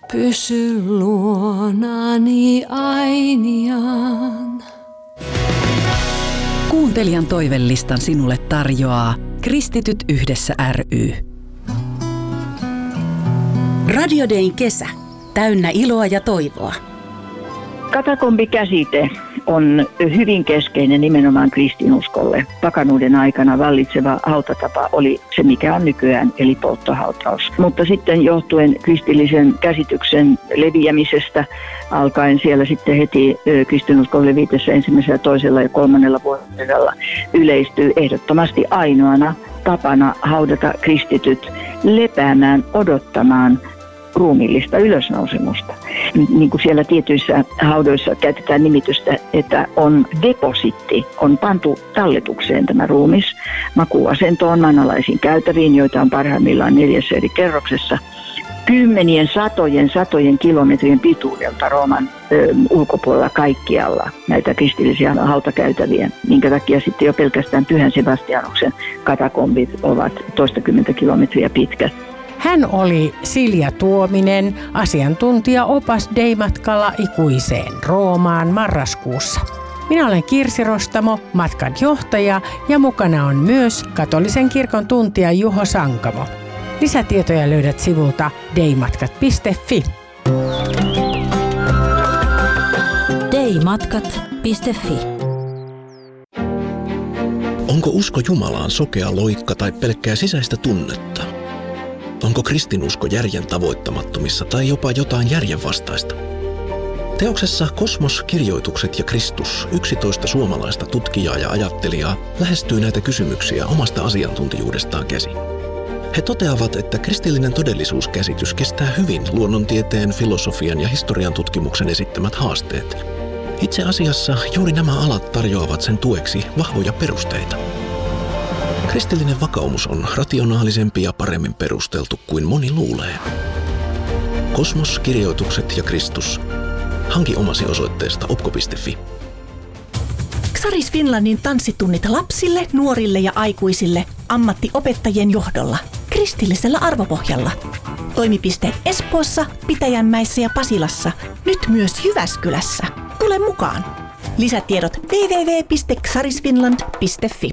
Pysy luonani ainiaan. Kuuntelijan toivelistan sinulle tarjoaa Kristityt yhdessä ry. Radio Dayn kesä. Täynnä iloa ja toivoa. Katakombikäsite on hyvin keskeinen nimenomaan kristinuskolle. Pakanuuden aikana vallitseva hautatapa oli se, mikä on nykyään, eli polttohautaus. Mutta sitten johtuen kristillisen käsityksen leviämisestä alkaen siellä sitten heti kristinuskon levitessä ensimmäisellä, toisella ja kolmannella vuodella yleistyy ehdottomasti ainoana tapana haudata kristityt lepäämään, odottamaan ruumiillista ylösnousemusta. Niin kuin siellä tietyissä haudoissa käytetään nimitystä, että on depositti, on pantu talletukseen tämä ruumis makuuasentoon maanalaisiin käytäviin, joita on parhaimmillaan 4 eri kerroksessa. Satojen kilometrien pituudelta Rooman ulkopuolella kaikkialla näitä kristillisiä hautakäytäviä, minkä takia sitten jo pelkästään Pyhän Sebastianuksen katakombit ovat toistakymmentä kilometriä pitkät. Hän oli Silja Tuominen, asiantuntija-opas Day-matkalla ikuiseen Roomaan marraskuussa. Minä olen Kirsi Rostamo, matkan johtaja, ja mukana on myös katolisen kirkon tuntija Juho Sankamo. Lisätietoja löydät sivulta daymatkat.fi. daymatkat.fi. Onko usko Jumalaan sokea loikka tai pelkkää sisäistä tunnetta? Onko kristinusko järjen tavoittamattomissa tai jopa jotain järjenvastaista? Teoksessa Kosmos, kirjoitukset ja Kristus 11 suomalaista tutkijaa ja ajattelijaa lähestyy näitä kysymyksiä omasta asiantuntijuudestaan käsin. He toteavat, että kristillinen todellisuuskäsitys kestää hyvin luonnontieteen, filosofian ja historian tutkimuksen esittämät haasteet. Itse asiassa juuri nämä alat tarjoavat sen tueksi vahvoja perusteita. Kristillinen vakaumus on rationaalisempi ja paremmin perusteltu kuin moni luulee. Kosmos, kirjoitukset ja Kristus. Hanki omasi osoitteesta opko.fi. Xaris Finlandin tanssitunnit lapsille, nuorille ja aikuisille ammattiopettajien johdolla. Kristillisellä arvopohjalla. Toimipisteet Espoossa, Pitäjänmäessä ja Pasilassa. Nyt myös Jyväskylässä. Tule mukaan! Lisätiedot www.xarisfinland.fi.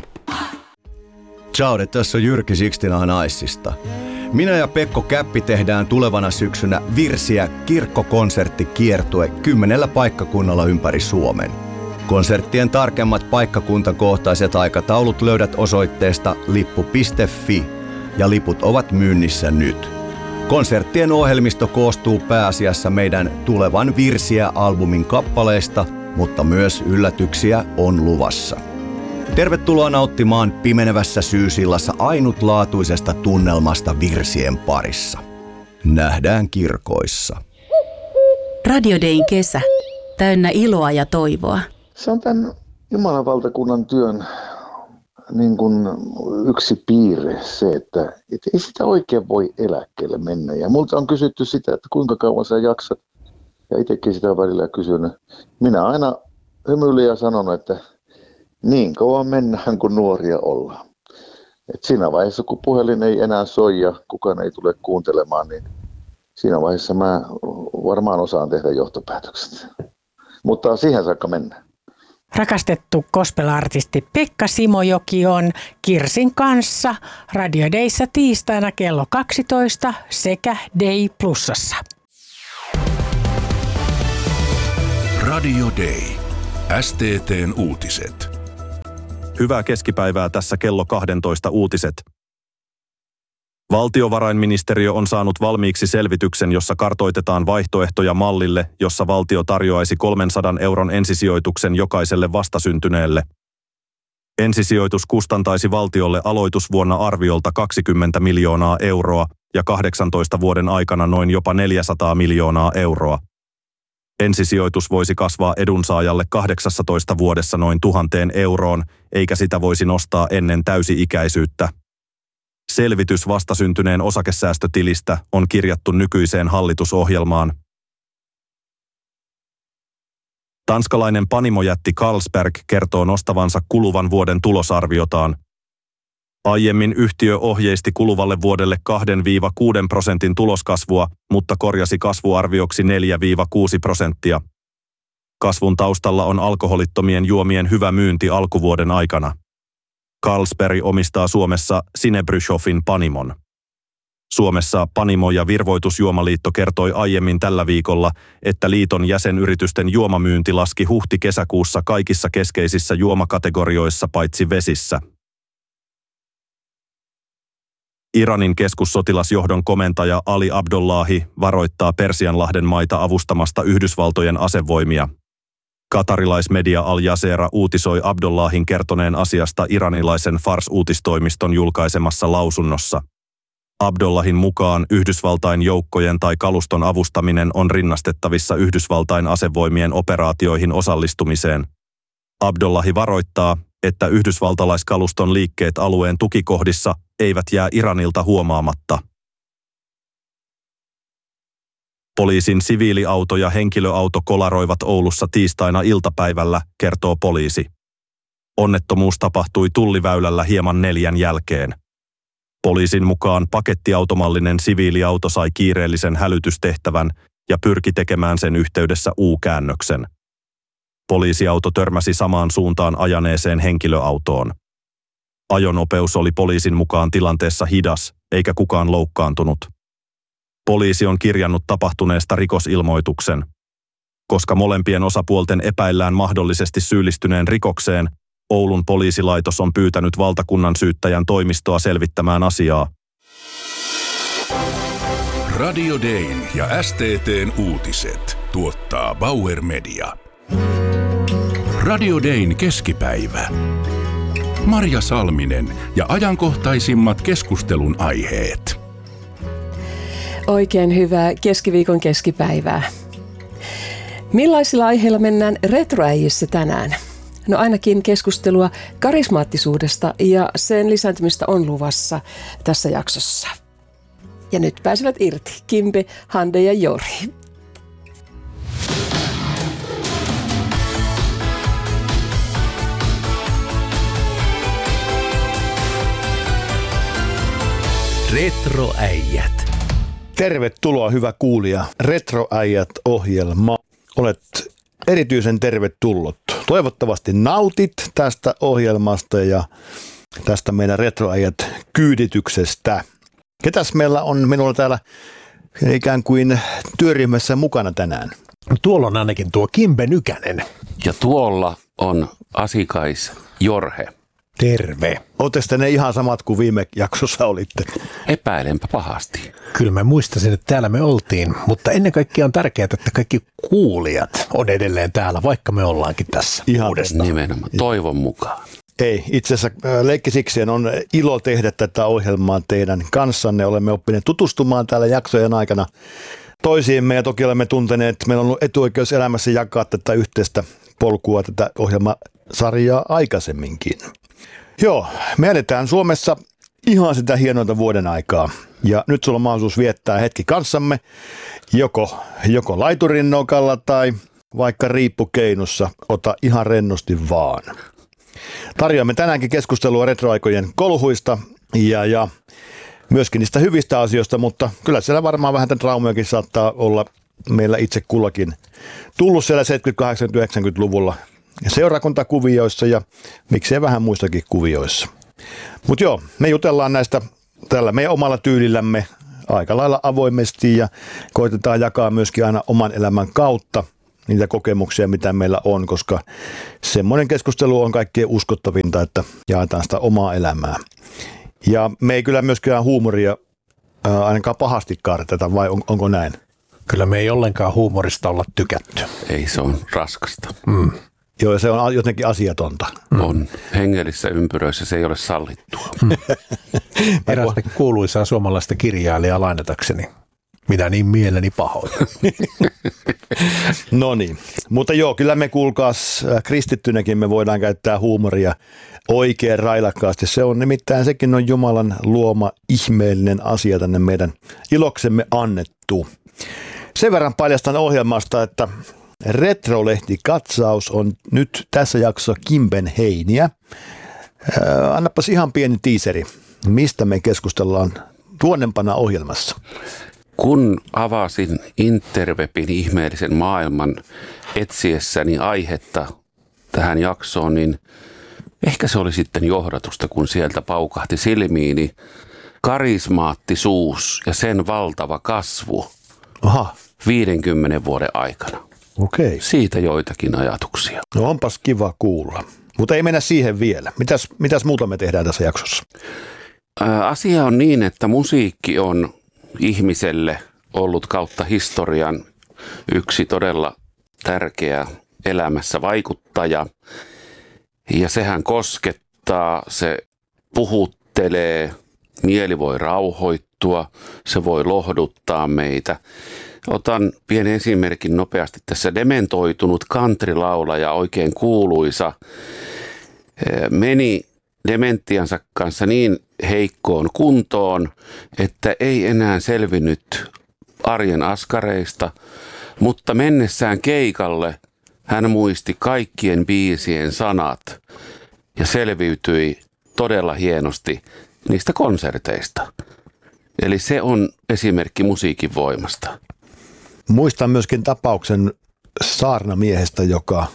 Ciao, tässä on Jyrki Sixtina Naissista. Minä ja Pekko Käppi tehdään tulevana syksynä Virsiä kirkkokonserttikiertue 10 paikkakunnalla ympäri Suomen. Konserttien tarkemmat paikkakuntakohtaiset aikataulut löydät osoitteesta lippu.fi ja liput ovat myynnissä nyt. Konserttien ohjelmisto koostuu pääasiassa meidän tulevan Virsiä-albumin kappaleista, mutta myös yllätyksiä on luvassa. Tervetuloa nauttimaan pimenevässä syysillassa ainutlaatuisesta tunnelmasta virsien parissa. Nähdään kirkoissa. Radio Dayn kesä. Täynnä iloa ja toivoa. Se on tämän Jumalan valtakunnan työn niin kuin yksi piirre se, että ei sitä oikein voi eläkkeelle mennä. Ja multa on kysytty sitä, että kuinka kauan sä jaksat. Ja itsekin sitä välillä kysynyt. Minä aina hymyilin ja sanon, että niin kauan mennään, kun nuoria ollaan. Et siinä vaiheessa, kun puhelin ei enää soi ja kukaan ei tule kuuntelemaan, niin siinä vaiheessa mä varmaan osaan tehdä johtopäätökset. Mutta siihen saakka mennään. Rakastettu gospel-artisti Pekka Simojoki on Kirsin kanssa Radio Dayssä tiistaina kello 12 sekä Day Plusassa. Radio Day. STT:n uutiset. Hyvää keskipäivää, tässä kello 12 uutiset. Valtiovarainministeriö on saanut valmiiksi selvityksen, jossa kartoitetaan vaihtoehtoja mallille, jossa valtio tarjoaisi 300 euron ensisijoituksen jokaiselle vastasyntyneelle. Ensisijoitus kustantaisi valtiolle aloitusvuonna arviolta 20 miljoonaa euroa ja 18 vuoden aikana noin jopa 400 miljoonaa euroa. Ensisijoitus voisi kasvaa edunsaajalle 18 vuodessa noin 1000 euroon, eikä sitä voisi nostaa ennen täysi-ikäisyyttä. Selvitys vastasyntyneen osakesäästötilistä on kirjattu nykyiseen hallitusohjelmaan. Tanskalainen panimojätti Carlsberg kertoo nostavansa kuluvan vuoden tulosarviotaan. Aiemmin yhtiö ohjeisti kuluvalle vuodelle 2-6% tuloskasvua, mutta korjasi kasvuarvioksi 4-6%. Kasvun taustalla on alkoholittomien juomien hyvä myynti alkuvuoden aikana. Carlsberg omistaa Suomessa Sinebrychoffin Panimon. Suomessa Panimo- ja Virvoitusjuomaliitto kertoi aiemmin tällä viikolla, että liiton jäsenyritysten juomamyynti laski huhti-kesäkuussa kaikissa keskeisissä juomakategorioissa paitsi vesissä. Iranin keskussotilasjohdon komentaja Ali Abdullahi varoittaa Persianlahden maita avustamasta Yhdysvaltojen asevoimia. Katarilaismedia Al Jazeera uutisoi Abdullahin kertoneen asiasta iranilaisen Fars-uutistoimiston julkaisemassa lausunnossa. Abdullahin mukaan Yhdysvaltain joukkojen tai kaluston avustaminen on rinnastettavissa Yhdysvaltain asevoimien operaatioihin osallistumiseen. Abdullahi varoittaa, että yhdysvaltalaiskaluston liikkeet alueen tukikohdissa eivät jää Iranilta huomaamatta. Poliisin siviiliauto ja henkilöauto kolaroivat Oulussa tiistaina iltapäivällä, kertoo poliisi. Onnettomuus tapahtui Tulliväylällä hieman 4 jälkeen. Poliisin mukaan pakettiautomallinen siviiliauto sai kiireellisen hälytystehtävän ja pyrki tekemään sen yhteydessä U-käännöksen. Poliisiauto törmäsi samaan suuntaan ajaneeseen henkilöautoon. Ajonopeus oli poliisin mukaan tilanteessa hidas, eikä kukaan loukkaantunut. Poliisi on kirjannut tapahtuneesta rikosilmoituksen. Koska molempien osapuolten epäillään mahdollisesti syyllistyneen rikokseen, Oulun poliisilaitos on pyytänyt valtakunnan syyttäjän toimistoa selvittämään asiaa. Radio Dayn ja STT:n uutiset tuottaa Bauer Media. Radio Dayn keskipäivä. Marja Salminen ja ajankohtaisimmat keskustelun aiheet. Oikein hyvää keskiviikon keskipäivää. Millaisilla aiheilla mennään retroäijissä tänään? No ainakin keskustelua karismaattisuudesta ja sen lisääntymistä on luvassa tässä jaksossa. Ja nyt pääsevät irti Kimbe, Hande ja Jori. Retroäijät. Tervetuloa hyvä kuulija. Retroäijät-ohjelma. Olet erityisen tervetullut. Toivottavasti nautit tästä ohjelmasta ja tästä meidän Retroäijät-kyydityksestä. Ketäs meillä on minulla täällä ikään kuin työryhmässä mukana tänään? Tuolla on ainakin tuo Kimbe Nykänen. Ja tuolla on Asikais Jorhe. Terve. Oletteko te ne ihan samat kuin viime jaksossa olitte? Epäilenpä pahasti. Kyllä mä muistasin, että täällä me oltiin, mutta ennen kaikkea on tärkeää, että kaikki kuulijat on edelleen täällä, vaikka me ollaankin tässä ihan uudestaan. Nimenomaan, toivon mukaan. Ei, itse asiassa leikkisikseen on ilo tehdä tätä ohjelmaa teidän kanssanne. Olemme oppineet tutustumaan täällä jaksojen aikana toisiimme ja toki olemme tunteneet, meillä on ollut etuoikeus elämässä jakaa tätä yhteistä polkua, tätä ohjelmasarjaa aikaisemminkin. Joo, me eletään Suomessa ihan sitä hienointa vuoden aikaa ja nyt sulla on mahdollisuus viettää hetki kanssamme joko laiturin nokalla tai vaikka riippukeinussa, ota ihan rennosti vaan. Tarjoamme tänäänkin keskustelua retroaikojen kolhuista ja myöskin niistä hyvistä asioista, mutta kyllä siellä varmaan vähän tämän traumiakin saattaa olla meillä itse kullakin tullut siellä 70-80-90-luvulla seurakuntakuvioissa ja miksei vähän muistakin kuvioissa. Mutta joo, me jutellaan näistä tällä meidän omalla tyylillämme aika lailla avoimesti ja koitetaan jakaa myöskin aina oman elämän kautta niitä kokemuksia, mitä meillä on, koska semmoinen keskustelu on kaikkein uskottavinta, että jaetaan sitä omaa elämää. Ja me ei kyllä myöskään huumoria ainakaan pahasti kaarteta, vai onko näin? Kyllä me ei ollenkaan huumorista olla tykätty. Ei, se on raskasta. Joo, se on jotenkin asiatonta. On. Hengellisissä ympyröissä se ei ole sallittua. Erästä kuuluisaa suomalaista kirjailijaa lainatakseni. Minä niin mieleni pahoin. No niin, mutta joo, kyllä me kuulkaas kristittynäkin me voidaan käyttää huumoria oikein railakkaasti. Se on nimittäin, sekin on Jumalan luoma ihmeellinen asia tänne meidän iloksemme annettu. Sen verran paljastan ohjelmasta, että Retrolehti-katsaus on nyt tässä jaksossa Kimben heiniä. Annapas ihan pieni tiiseri, mistä me keskustellaan tuonnempana ohjelmassa. Kun avasin interwebin ihmeellisen maailman etsiessäni aihetta tähän jaksoon, niin ehkä se oli sitten johdatusta, kun sieltä paukahti silmiini karismaattisuus ja sen valtava kasvu 50 vuoden aikana. Okei. Siitä joitakin ajatuksia. No onpas kiva kuulla, mutta ei mennä siihen vielä. Mitäs muuta me tehdään tässä jaksossa? Asia on niin, että musiikki on ihmiselle ollut kautta historian yksi todella tärkeä elämässä vaikuttaja. Ja sehän koskettaa, se puhuttelee, mieli voi rauhoittua, se voi lohduttaa meitä. Otan pienen esimerkin nopeasti. Tässä dementoitunut countrylaulaja, oikein kuuluisa, meni dementiansa kanssa niin heikkoon kuntoon, että ei enää selvinnyt arjen askareista, mutta mennessään keikalle hän muisti kaikkien biisien sanat ja selviytyi todella hienosti niistä konserteista. Eli se on esimerkki musiikin voimasta. Muistan myöskin tapauksen saarnamiehestä, joka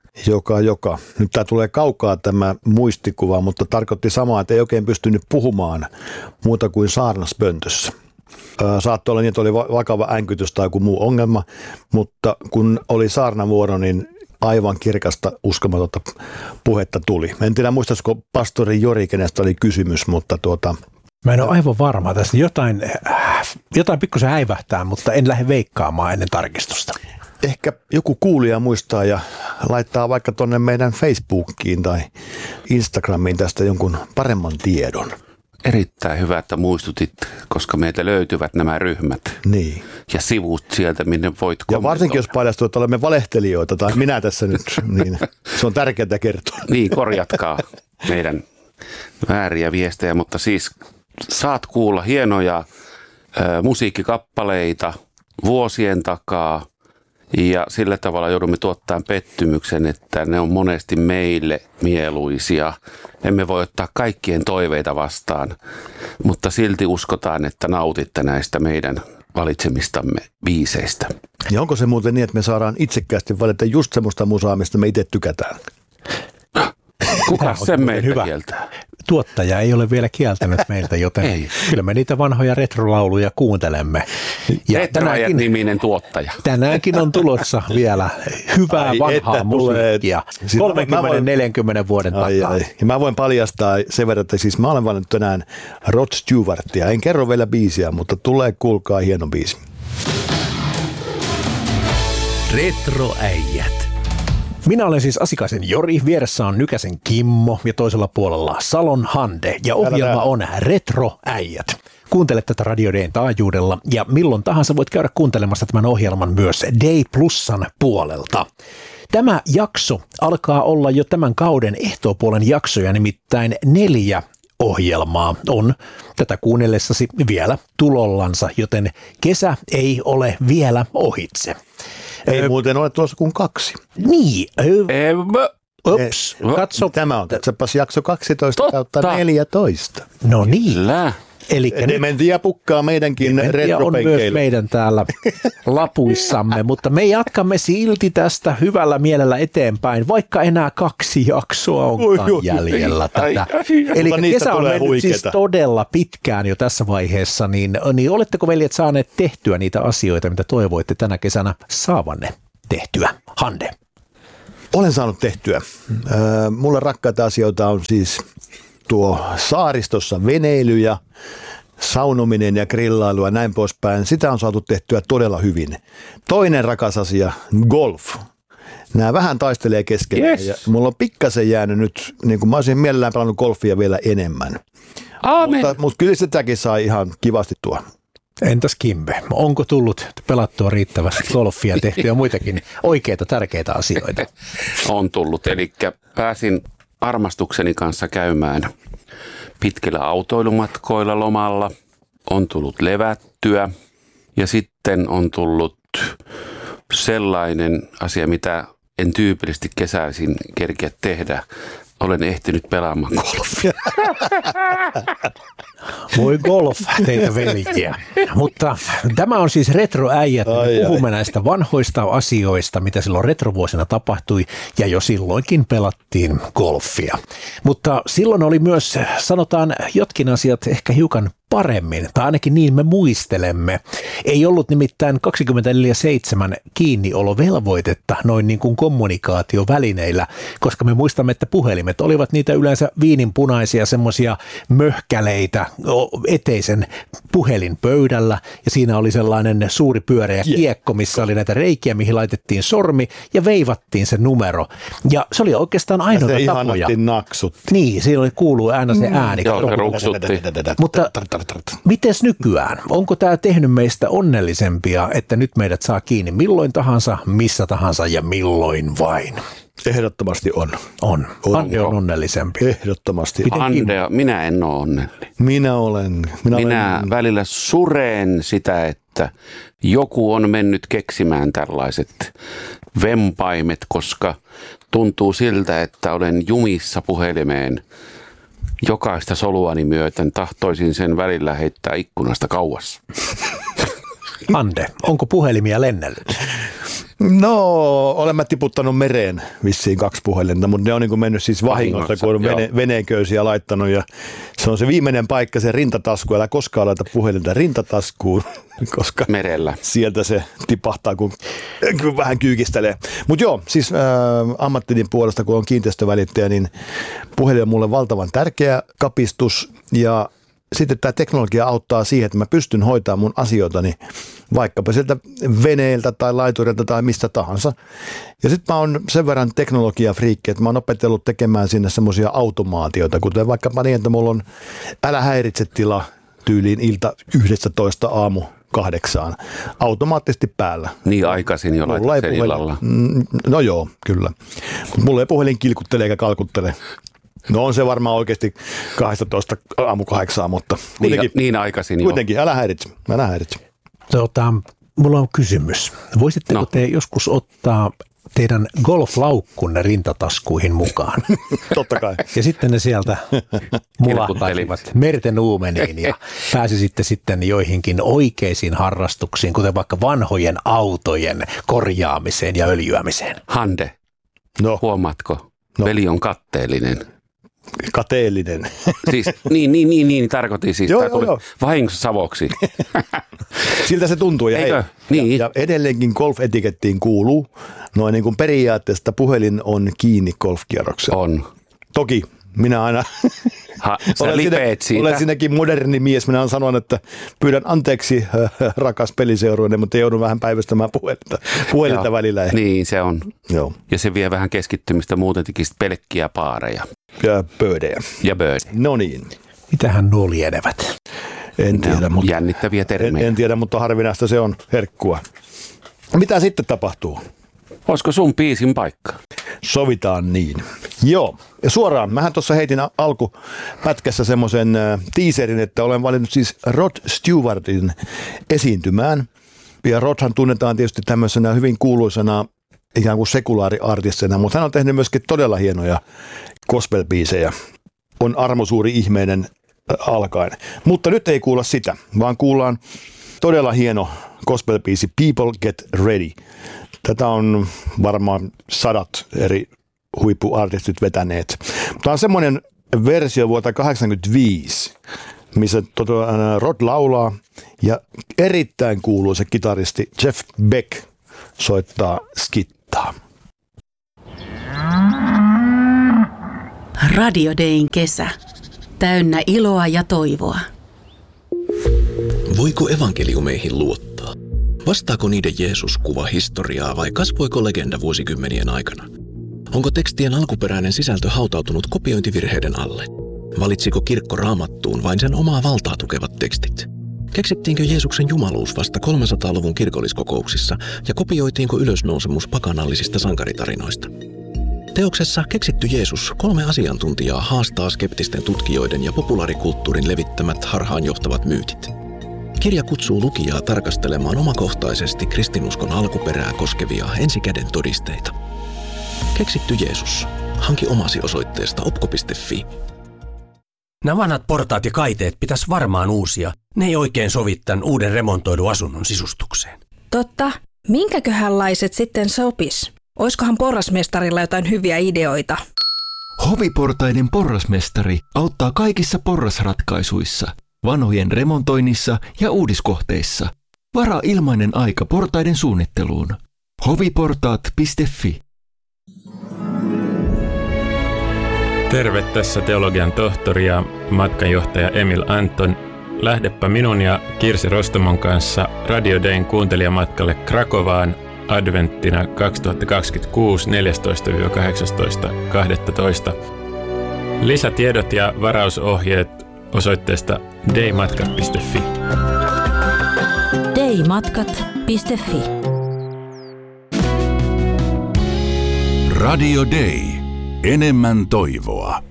nyt tämä tulee kaukaa tämä muistikuva, mutta tarkoitti samaa, että ei oikein pystynyt puhumaan muuta kuin saarnaspöntössä. Saattoi olla niin, että oli vakava änkytys tai joku muu ongelma, mutta kun oli saarnavuoro, niin aivan kirkasta uskomatonta puhetta tuli. En tiedä muistaisiko pastori Jori, kenestä oli kysymys, mutta Mä en ole aivan varma. Tässä jotain pikkusen häivähtää, mutta en lähde veikkaamaan ennen tarkistusta. Ehkä joku kuulija muistaa ja laittaa vaikka tuonne meidän Facebookiin tai Instagramiin tästä jonkun paremman tiedon. Erittäin hyvä, että muistutit, koska meiltä löytyvät nämä ryhmät ja sivut sieltä, minne voit kommentoida. Ja varsinkin, jos paljastuu, että olemme valehtelijoita, tai minä tässä nyt, niin se on tärkeää kertoa. Niin, korjatkaa meidän vääriä viestejä, mutta siis saat kuulla hienoja musiikkikappaleita vuosien takaa, ja sillä tavalla joudumme tuottamaan pettymyksen, että ne on monesti meille mieluisia. Emme voi ottaa kaikkien toiveita vastaan, mutta silti uskotaan, että nautitte näistä meidän valitsemistamme biiseistä. Ja onko se muuten niin, että me saadaan itsekkäästi valita just semmoista musaa, mistä me itse tykätään? Kuka sen meiltä kieltää? Tuottaja ei ole vielä kieltänyt meiltä, joten kyllä me niitä vanhoja retrolauluja kuuntelemme. Retroajat-niminen tuottaja. Tänäänkin on tulossa vielä hyvää vanhaa musiikkia. 30-40 vuoden takaa. Ja mä voin paljastaa sen verran, että siis mä olen valinnut tänään Rod Stewartia. En kerro vielä biisiä, mutta tulee kuulkaa hieno biisi. Retroäijät. Minä olen siis Asikaisen Jori, vieressä on Nykäsen Kimmo ja toisella puolella Salon Hande ja ohjelma on Retroäijät. Kuuntele tätä Radio Dayn taajuudella ja milloin tahansa voit käydä kuuntelemassa tämän ohjelman myös Day Plusan puolelta. Tämä jakso alkaa olla jo tämän kauden ehtoopuolen jaksoja, nimittäin 4 ohjelmaa on tätä kuunnellessasi vielä tulollansa, joten kesä ei ole vielä ohitse. Ei muuten ole tuossa kuin 2. Niin. Ups, katso. Tämä on katsopas jakso 12/14. No niin. Elikkä Dementia pukkaa meidänkin retropenkeille. On myös meidän täällä lapuissamme, mutta me jatkamme silti tästä hyvällä mielellä eteenpäin, vaikka enää 2 jaksoa onkaan jäljellä tätä. Eli kesä on mennyt siis todella pitkään jo tässä vaiheessa, niin oletteko veljet saaneet tehtyä niitä asioita, mitä toivoitte tänä kesänä saavanne tehtyä? Hande. Olen saanut tehtyä. Mulle rakkaita asioita on siis tuo saaristossa veneily ja saunominen ja grillailu ja näin poispäin. Sitä on saatu tehtyä todella hyvin. Toinen rakas asia, golf. Nämä vähän taistelee keskenään. Yes. Ja mulla on pikkasen jäänyt nyt, niin kuin mä olisin mielellään pelannut golfia vielä enemmän. Mutta kyllä sitäkin sai ihan kivasti tuo. Entäs Kimbe, onko tullut pelattua riittävästi golfia, tehtyä muitakin oikeita tärkeitä asioita? On tullut, eli pääsin armastukseni kanssa käymään pitkillä autoilumatkoilla lomalla. On tullut levättyä ja sitten on tullut sellainen asia, mitä en tyypillisesti kesäisin kerkeä tehdä. olen ehtinyt pelaamaan golfia. Voi golf teitä veljiä. Mutta tämä on siis retroäijät. Me puhumme näistä vanhoista asioista, mitä silloin retrovuosina tapahtui, ja jo silloinkin pelattiin golfia. Mutta silloin oli myös, sanotaan, jotkin asiat ehkä hiukan paremmin, tai ainakin niin me muistelemme. Ei ollut nimittäin 24/7 kiinniolovelvoitetta noin niin kuin kommunikaatiovälineillä, koska me muistamme, että puhelimet olivat niitä yleensä viininpunaisia semmoisia möhkäleitä eteisen puhelinpöydällä, ja siinä oli sellainen suuri pyöreä kiekko, missä oli näitä reikiä, mihin laitettiin sormi ja veivattiin se numero. Ja se oli oikeastaan ainoa tapoja. Niin, siinä oli kuuluu aina se ääni. Mutta mites nykyään? Onko tämä tehnyt meistä onnellisempia, että nyt meidät saa kiinni milloin tahansa, missä tahansa ja milloin vain? Ehdottomasti on. On. Ande on onnellisempi. Ehdottomasti. Andea, minä en ole onnellinen. Minä olen. Minä välillä sureen sitä, että joku on mennyt keksimään tällaiset vempaimet, koska tuntuu siltä, että olen jumissa puhelimeen jokaista soluani myöten. Tahtoisin sen välillä heittää ikkunasta kauas. Ande, onko puhelimia lennellyt? No, olen mä tiputtanut mereen vissiin 2 puhelinta, mutta ne on niin kuin mennyt siis vahingossa, kun on veneenköysiä laittanut. Ja se on se viimeinen paikka, se rintatasku. Älä koskaan laita puhelinta rintataskuun, koska merellä sieltä se tipahtaa, kun vähän kyykistelee. Mutta joo, siis ammattini puolesta, kun on kiinteistövälittäjä, niin puhelin on mulle valtavan tärkeä kapistus. Ja sitten tämä teknologia auttaa siihen, että mä pystyn hoitamaan mun asioitani vaikkapa sieltä veneeltä tai laiturilta tai mistä tahansa. Ja sitten mä oon sen verran teknologiafriikki, että mä oon opetellut tekemään sinne semmoisia automaatioita, kuten vaikkapa niin, että mulla on älä häiritse tila tyyliin ilta 11 aamu 8 automaattisesti päällä. Niin aikaisin jo laitat sen illalla. No joo, kyllä. Mutta mulla ei puhelin kilkuttele eikä kalkuttele. No on se varmaan oikeasti 12 aamu 8, mutta niin aikaisin kuitenkin, älä häiritse. Mulla on kysymys. Voisitteko te joskus ottaa teidän golflaukkunne rintataskuihin mukaan? Totta kai. Ja sitten ne sieltä mulahtaisivat merten uumeniin ja pääsisitte sitten joihinkin oikeisiin harrastuksiin, kuten vaikka vanhojen autojen korjaamiseen ja öljyämiseen. Hande, huomaatko? Veli on katteellinen. Kateellinen. Siis, niin, tarkoitin siis. Tämä tuli vahingossa savoksi. Siltä se tuntuu. Ja, niin. ja edelleenkin golf-etikettiin kuuluu noin niin kuin periaatteesta puhelin on kiinni golfkierroksella. On. Toki minä aina olen siinäkin moderni mies. Minä sanon, että pyydän anteeksi rakas peliseuruinen, mutta joudun vähän päivystämään puhelinta välillä. Niin se on. Joo. Ja se vie vähän keskittymistä, muuten tekisit pelkkiä paareja. Ja böödejä. No niin. Mitähän nuo lienevät? En tiedä, mutta jännittäviä termejä. En tiedä, mutta harvinaista se on herkkua. Mitä sitten tapahtuu? Olisiko sun biisin paikka? Sovitaan niin. Joo, ja suoraan. Mähän tuossa heitin alkupätkässä semmoisen teaserin, että olen valinnut siis Rod Stewartin esiintymään. Ja Rodhan tunnetaan tietysti tämmöisenä hyvin kuuluisena ikään kuin sekulaariartistina, mutta hän on tehnyt myöskin todella hienoja gospel-biisejä. On armo suuri ihmeinen alkaen. Mutta nyt ei kuulla sitä, vaan kuullaan todella hieno gospel-biisi People Get Ready. Tätä on varmaan 100 eri huippuartistit vetäneet. Tämä on semmoinen versio vuotta 1985, missä Rod laulaa ja erittäin kuuluisa kitaristi Jeff Beck soittaa skittaa. Radio Dayn kesä. Täynnä iloa ja toivoa. Voiko evankeliumeihin luottaa? Vastaako niiden Jeesus kuva historiaa vai kasvoiko legenda vuosikymmenien aikana? Onko tekstien alkuperäinen sisältö hautautunut kopiointivirheiden alle? Valitsiko kirkko Raamattuun vain sen omaa valtaa tukevat tekstit? Keksittiinkö Jeesuksen jumaluus vasta 300-luvun kirkolliskokouksissa ja kopioitiinko ylösnousemus pakanallisista sankaritarinoista? Teoksessa Keksitty Jeesus 3 asiantuntijaa haastaa skeptisten tutkijoiden ja populaarikulttuurin levittämät harhaanjohtavat myytit. Kirja kutsuu lukijaa tarkastelemaan omakohtaisesti kristinuskon alkuperää koskevia ensikäden todisteita. Keksitty Jeesus. Hanki omasi osoitteesta opko.fi. Nämä vanhat portaat ja kaiteet pitäisi varmaan uusia. Ne ei oikein sovi tämän uuden remontoidun asunnon sisustukseen. Totta. Minkäköhänlaiset sitten sopis? Oiskohan porrasmestarilla jotain hyviä ideoita? Hoviportaiden porrasmestari auttaa kaikissa porrasratkaisuissa, vanhojen remontoinnissa ja uudiskohteissa. Varaa ilmainen aika portaiden suunnitteluun. hoviportaat.fi. Terve, tässä teologian tohtori ja matkanjohtaja Emil Anton. Lähdepä minun ja Kirsi Rostamon kanssa Radio Dayn kuuntelijamatkalle Krakovaan adventtina 2026 14-18.12. Lisätiedot ja varausohjeet osoitteesta daymatkat.fi. daymatkat.fi. Radio Day. Enemmän toivoa.